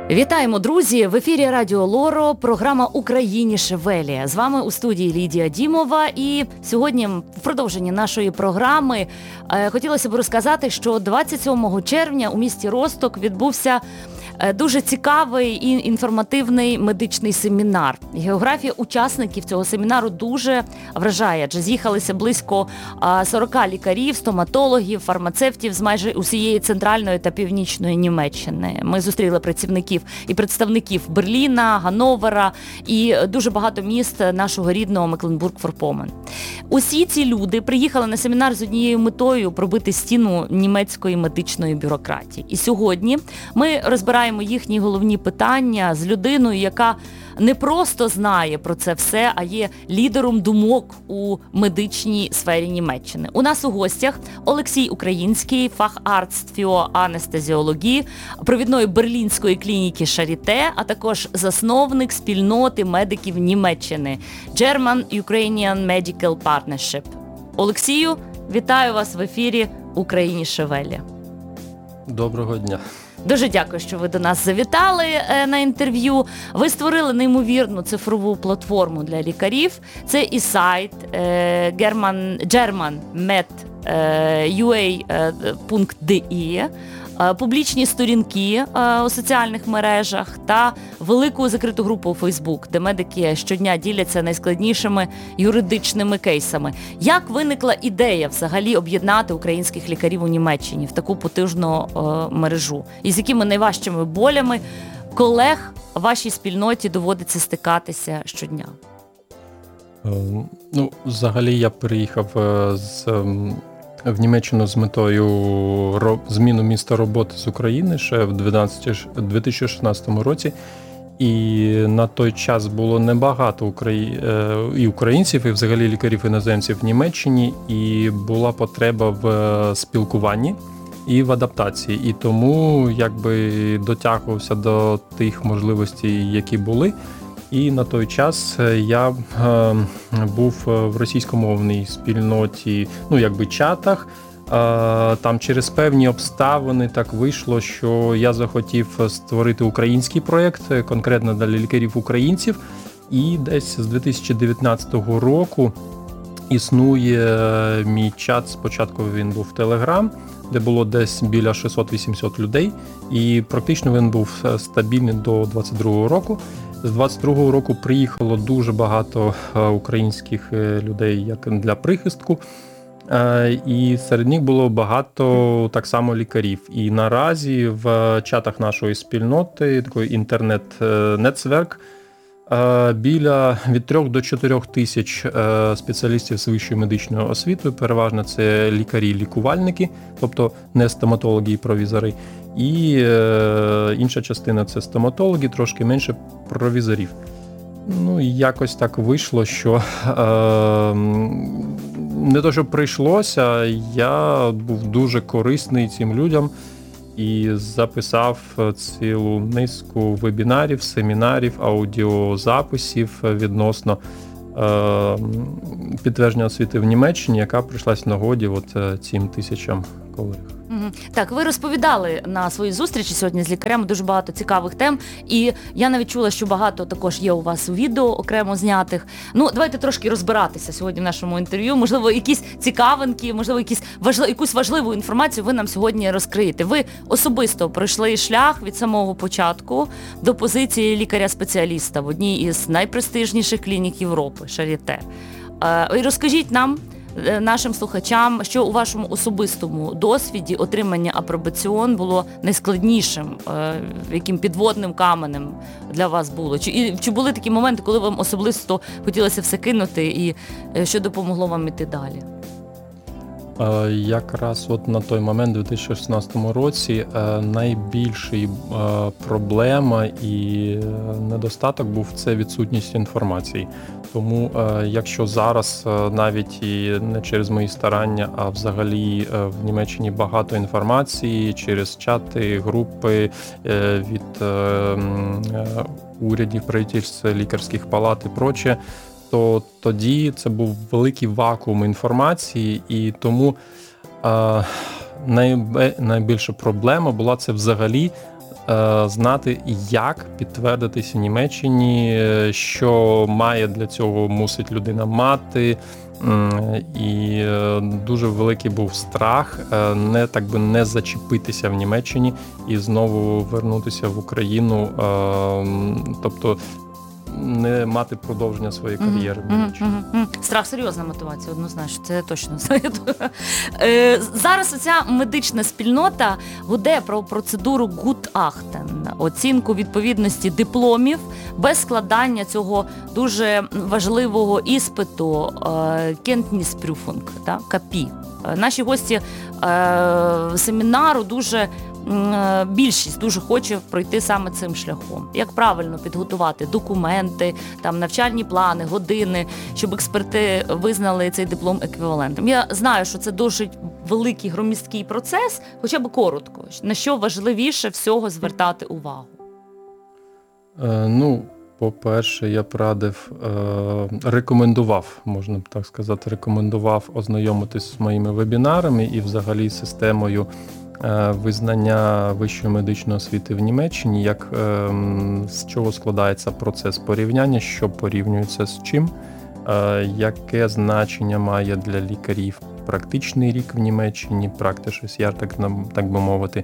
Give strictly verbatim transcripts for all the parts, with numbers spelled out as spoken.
Вітаємо, друзі! В ефірі Радіо Лоро, програма «Україніше Велі». З вами у студії Лідія Дімова. І сьогодні в продовженні нашої програми е, хотілося б розказати, що двадцять сьомого червня у місті Росток відбувся дуже цікавий і інформативний медичний семінар. Географія учасників цього семінару дуже вражає, адже з'їхалися близько сорок лікарів, стоматологів, фармацевтів з майже усієї центральної та північної Німеччини. Ми зустріли працівників і представників Берліна, Ганновера і дуже багато міст нашого рідного Мекленбург-Форпомен. Усі ці люди приїхали на семінар з однією метою – пробити стіну німецької медичної бюрократії. І сьогодні ми розбираємо їхні головні питання з людиною, яка не просто знає про це все, а є лідером думок у медичній сфері Німеччини. У нас у гостях Олексій Український, фахарzt für анестезіології провідної берлінської клініки Шаріте, а також засновник спільноти медиків Німеччини German-Ukrainian Medical Partnership. Олексію, вітаю вас в ефірі «Україніше Велі». Доброго дня. Дуже дякую, що ви до нас завітали е, на інтерв'ю. Ви створили неймовірну цифрову платформу для лікарів. Це і сайт е, German, german-med.ua.de, е, публічні сторінки е, у соціальних мережах та велику закриту групу у Фейсбук, де медики щодня діляться найскладнішими юридичними кейсами. Як виникла ідея взагалі об'єднати українських лікарів у Німеччині в таку потужну е, мережу? І з якими найважчими болями колег вашій спільноті доводиться стикатися щодня? Е, ну, взагалі я переїхав з в Німеччину з метою ро, зміну міста роботи з України ще в дві тисячі шістнадцятому році. І на той час було небагато украї... і українців, і взагалі лікарів-іноземців в Німеччині, і була потреба в спілкуванні і в адаптації. І тому якби дотягувався до тих можливостей, які були. І на той час я е, був в російськомовній спільноті, ну якби чатах. Е, там через певні обставини так вийшло, що я захотів створити український проєкт, конкретно для лікарів-українців. І десь з дві тисячі дев'ятнадцятого року існує мій чат. Спочатку він був в Telegram, де було десь біля шістсот-вісімсот людей. І практично він був стабільний до двадцять другого року. З двадцять другого року приїхало дуже багато українських людей як для прихистку, і серед них було багато так само лікарів. І наразі в чатах нашої спільноти, такий інтернет-нецверк, біля від трьох до чотирьох тисяч спеціалістів з вищою медичною освітою, переважно це лікарі-лікувальники, тобто не стоматологи і провізори. І е, інша частина – це стоматологи, трошки менше провізорів. Ну, і якось так вийшло, що е, не то, що прийшлося, я був дуже корисний цим людям і записав цілу низку вебінарів, семінарів, аудіозаписів відносно е, підтвердження освіти в Німеччині, яка прийшлась в нагоді от цим тисячам колег. Так, ви розповідали на своїй зустрічі сьогодні з лікарями дуже багато цікавих тем, і я навіть чула, що багато також є у вас у відео окремо знятих. Ну, давайте трошки розбиратися сьогодні в нашому інтерв'ю. Можливо, якісь цікавинки, можливо, якісь важли... якусь важливу інформацію ви нам сьогодні розкриєте. Ви особисто пройшли шлях від самого початку до позиції лікаря-спеціаліста в одній із найпрестижніших клінік Європи – Шаріте. І розкажіть нам, нашим слухачам, що у вашому особистому досвіді отримання апробаціон було найскладнішим, яким підводним каменем для вас було? Чи, і, чи були такі моменти, коли вам особисто хотілося все кинути і що допомогло вам іти далі? Якраз от на той момент, у дві тисячі шістнадцятому році, найбільша проблема і недостаток був – це відсутність інформації. Тому якщо зараз навіть і не через мої старання, а взагалі в Німеччині багато інформації через чати, групи від урядів, правительств, лікарських палат і проче, то тоді це був великий вакуум інформації, і тому найбе- найбільша проблема була це взагалі е, знати, як підтвердитися Німеччині, е, що має для цього мусить людина мати. М, І е, дуже великий був страх е, не так би не зачепитися в Німеччині і знову вернутися в Україну, е, м, тобто не мати продовження своєї кар'єри в Мгм, Німеччині. мгм, мгм. Страх серйозна мотивація, однозначно, це я точно знаю. Е, Зараз оця медична спільнота гуде про процедуру Gutachten, оцінку відповідності дипломів без складання цього дуже важливого іспиту е, Kenntnisprüfung, да, КАПІ. Е, Наші гості е, семінару дуже м, е, більшість дуже хоче пройти саме цим шляхом. Як правильно підготувати документи, там навчальні плани, години, щоб експерти визнали цей диплом еквівалентом. Я знаю, що це досить великий громісткий процес, хоча б коротко. На що важливіше всього звертати увагу? Е, Ну, по-перше, я б радив, е, рекомендував, можна б так сказати, рекомендував ознайомитись з моїми вебінарами і взагалі системою е, визнання вищої медичної освіти в Німеччині, як е, м, з чого складається процес порівняння, що порівнюється з чим, е, яке значення має для лікарів практичний рік в Німеччині, практичний яр, так, нам- так би мовити.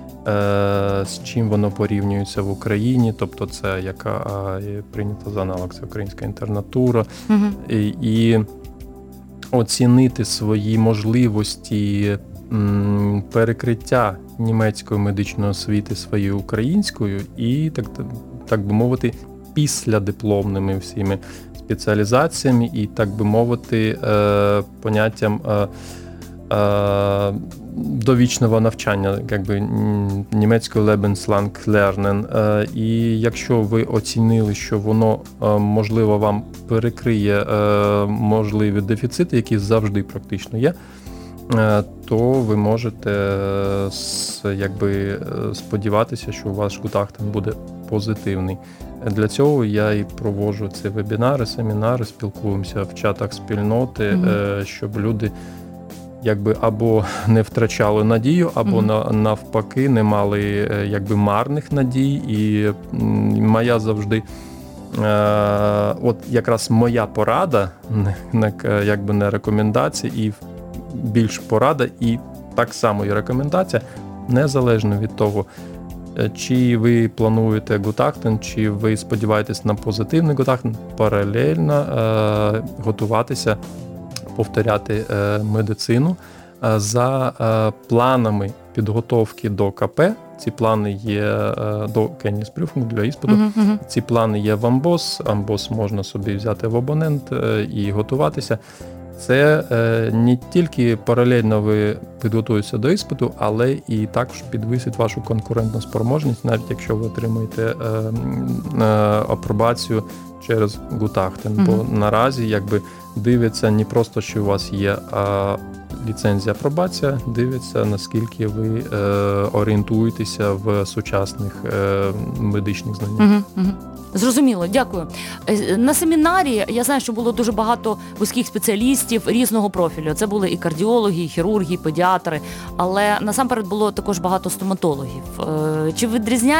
Е, З чим воно порівнюється в Україні, тобто це яка е, прийнята за аналог, це українська інтернатура, Угу. і, і оцінити свої можливості м, перекриття німецької медичної освіти своєю українською і, так, так би мовити, післядипломними всіми спеціалізаціями і, так би мовити, е, поняттям е, е, довічного навчання, якби м, німецькою Lebenslang lernen. Е, І якщо ви оцінили, що воно, е, можливо, вам перекриє е, можливі дефіцити, які завжди практично є, е, то ви можете е, с- якби е, сподіватися, що ваш Gutachten буде позитивний. Для цього я і проводжу ці вебінари, семінари, спілкуємося в чатах спільноти, Мгм. е, щоб люди якби або не втрачали надію, або Мгм. на, навпаки не мали е, якби марних надій. І м, моя завжди, е, от якраз моя порада, не, не к- якби не рекомендація, і більш порада, і так само і рекомендація, незалежно від того, е, чи ви плануєте Gutachten, чи ви сподіваєтесь на позитивний Gutachten, паралельно е, готуватися повторяти е, медицину е, за е, планами підготовки до КП. Ці плани є е, до Kenntnisprüfung, для іспиту. Угу. Угу. Ці плани є в Амбос. Амбос можна собі взяти в абонент е, і готуватися. Це е, не тільки паралельно ви підготуєтеся до іспиту, але і також підвисить вашу конкурентну спроможність, навіть якщо ви отримаєте е, м, е, апробацію через Gutachten. Мгм. Бо наразі якби дивиться не просто, що у вас є а, ліцензія, апробація, дивиться, наскільки ви е, орієнтуєтеся в сучасних е, медичних знаннях. Угу. Угу. Зрозуміло, дякую. Е, На семінарі я знаю, що було дуже багато вузьких спеціалістів різного профілю. Це були і кардіологи, і хірурги, і педіатри, але насамперед було також багато стоматологів. Е, Чи відрізняється